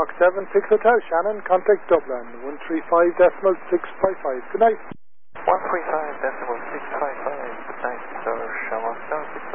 Fox 76 Hotel, Shannon, contact Dublin, 135.655. Good night. 135.655, good night, Sir Shamrock.